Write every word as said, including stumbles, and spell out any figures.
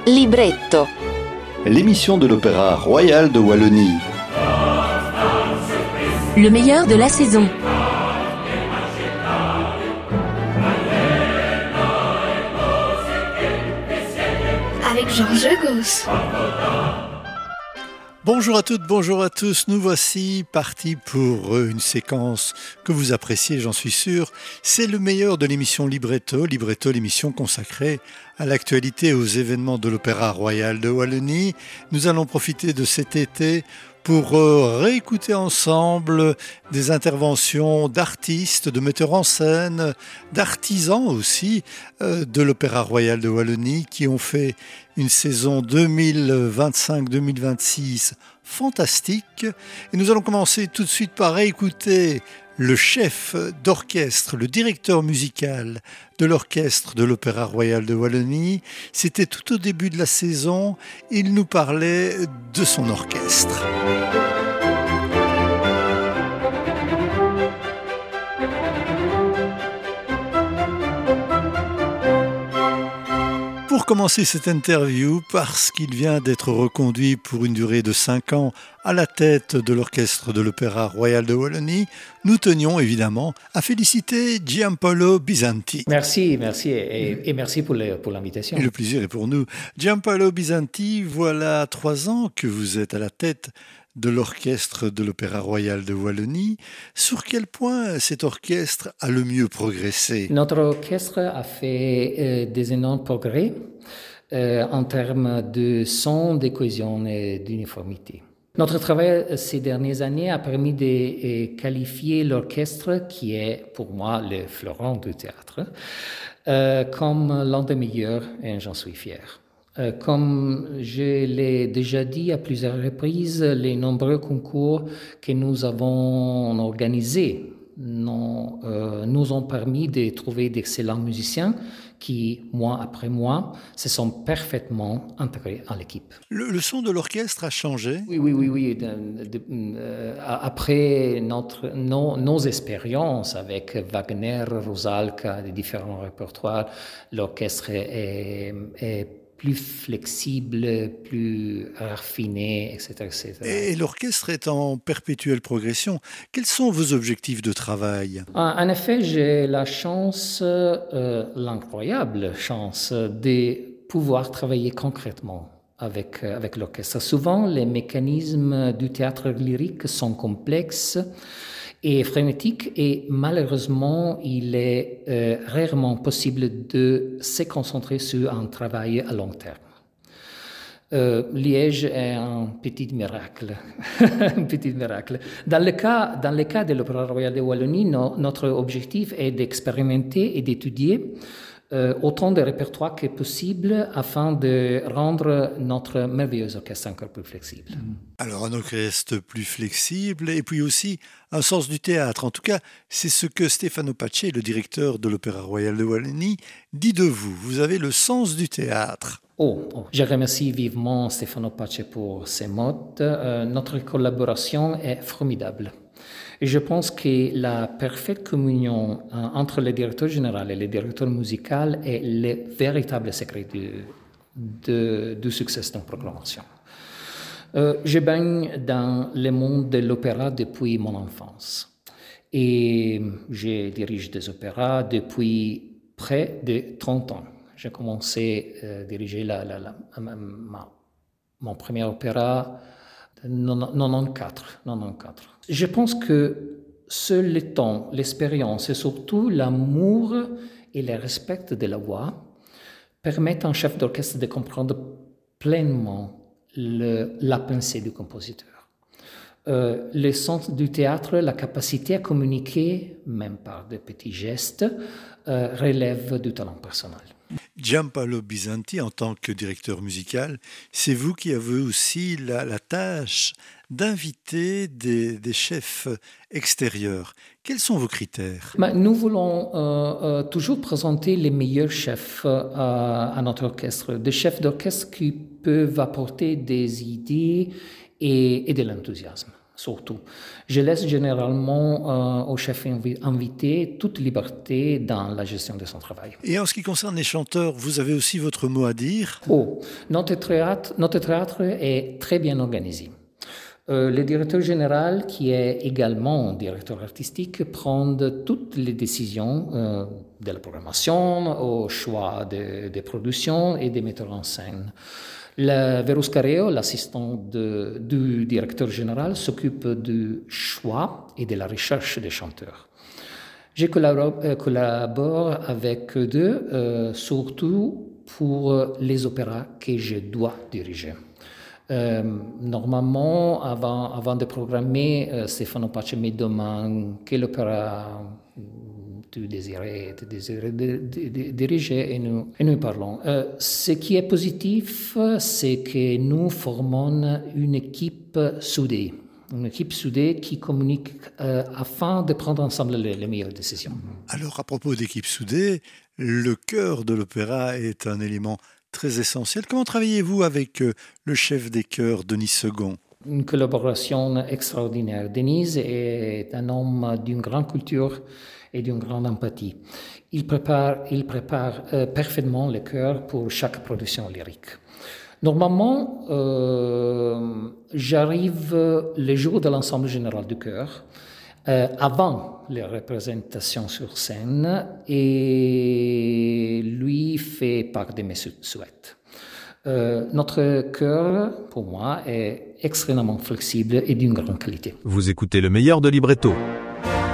Libretto. L'émission de l'Opéra Royal de Wallonie. Le meilleur de la saison. Avec Georges Gauss. Bonjour à toutes, bonjour à tous. Nous voici partis pour une séquence que vous appréciez, j'en suis sûr. C'est le meilleur de l'émission Libretto. Libretto, l'émission consacrée à l'actualité et aux événements de l'Opéra Royal de Wallonie. Nous allons profiter de cet été pour réécouter ensemble des interventions d'artistes, de metteurs en scène, d'artisans aussi de l'Opéra Royal de Wallonie qui ont fait une saison deux mille vingt-cinq deux mille vingt-six fantastique. Et nous allons commencer tout de suite par réécouter le chef d'orchestre, le directeur musical de l'orchestre de l'Opéra Royal de Wallonie. C'était tout au début de la saison. Il nous parlait de son orchestre. Pour commencer cette interview, parce qu'il vient d'être reconduit pour une durée de cinq ans à la tête de l'orchestre de l'Opéra Royal de Wallonie, nous tenions évidemment à féliciter Giampaolo Bisanti. Merci, merci et, et merci pour, le, pour l'invitation. Et le plaisir est pour nous. Giampaolo Bisanti, voilà trois ans que vous êtes à la tête de l'orchestre de l'Opéra Royal de Wallonie. Sur quel point cet orchestre a le mieux progressé ? Notre orchestre a fait euh, des énormes progrès euh, en termes de son, de cohésion et d'uniformité. Notre travail ces dernières années a permis de euh, qualifier l'orchestre, qui est pour moi le fleuron du théâtre, euh, comme l'un des meilleurs, et j'en suis fier. Euh, comme je l'ai déjà dit à plusieurs reprises, les nombreux concours que nous avons organisés nous, euh, nous ont permis de trouver d'excellents musiciens qui, mois après mois, se sont parfaitement intégrés à l'équipe. Le, le son de l'orchestre a changé ? Oui, oui, oui. oui. De, de, euh, après notre, nos, nos expériences avec Wagner, Rusalka, les différents répertoires, l'orchestre est, est plus flexible, plus raffiné, et cetera, et cetera. Et l'orchestre est en perpétuelle progression. Quels sont vos objectifs de travail ? En effet, j'ai la chance, euh, l'incroyable chance de pouvoir travailler concrètement avec, avec l'orchestre. Souvent, les mécanismes du théâtre lyrique sont complexes et frénétique, et malheureusement, il est euh, rarement possible de se concentrer sur un travail à long terme. Euh, Liège est un petit miracle. un petit miracle. Dans le cas, dans le cas de l'Opéra Royal de Wallonie, no, notre objectif est d'expérimenter et d'étudier Euh, autant de répertoires que possible afin de rendre notre merveilleux orchestre encore plus flexible. Alors un orchestre plus flexible et puis aussi un sens du théâtre. En tout cas, c'est ce que Stefano Pace, le directeur de l'Opéra Royal de Wallonie, dit de vous. Vous avez le sens du théâtre. Oh, oh. Je remercie vivement Stefano Pace pour ces mots. Euh, notre collaboration est formidable. Et je pense que la parfaite communion euh, entre le directeur général et le directeur musical est le véritable secret du, de, du succès d'une programmation. Euh, je baigne dans le monde de l'opéra depuis mon enfance. Et je dirige des opéras depuis près de trente ans. J'ai commencé à euh, diriger la, la, la, ma, ma, mon premier opéra en quatre-vingt-quatorze. Je pense que seul le temps, l'expérience et surtout l'amour et le respect de la voix permettent à un chef d'orchestre de comprendre pleinement le, la pensée du compositeur. Euh, le sens du théâtre, la capacité à communiquer, même par de petits gestes, euh, relève du talent personnel. Giampaolo Bisanti, en tant que directeur musical, c'est vous qui avez aussi la, la tâche d'inviter des, des chefs extérieurs. Quels sont vos critères ? Mais nous voulons euh, euh, toujours présenter les meilleurs chefs euh, à notre orchestre, des chefs d'orchestre qui peuvent apporter des idées et, et de l'enthousiasme. surtout. Je laisse généralement euh, au chef invi- invité toute liberté dans la gestion de son travail. Et en ce qui concerne les chanteurs, vous avez aussi votre mot à dire? Oh, notre théâtre, notre théâtre est très bien organisé. Euh, le directeur général, qui est également directeur artistique, prend toutes les décisions euh, de la programmation, au choix des de productions et des metteurs en scène. Le Verus Carreo, l'assistant de, du directeur général, s'occupe du choix et de la recherche des chanteurs. Je collabore, euh, collabore avec eux, euh, surtout pour les opéras que je dois diriger. Euh, normalement, avant, avant de programmer, euh, Stefano Pace me demande quel opéra tu désirais, tu désirais de, de, de, diriger et nous, et nous parlons. Euh, ce qui est positif, c'est que nous formons une équipe soudée. Une équipe soudée qui communique euh, afin de prendre ensemble les, les meilleures décisions. Alors, à propos d'équipe soudée, le chœur de l'opéra est un élément très essentiel. Comment travaillez-vous avec euh, le chef des chœurs, Denis Second? Une collaboration extraordinaire. Denis est un homme d'une grande culture et d'une grande empathie. Il prépare, il prépare euh, parfaitement le chœur pour chaque production lyrique. Normalement, euh, j'arrive le jour de l'ensemble général du chœur, euh, avant les représentations sur scène, et lui fait part de mes souhaits. Euh, notre chœur, pour moi, est extrêmement flexible et d'une grande qualité. Vous écoutez le meilleur de Libretto.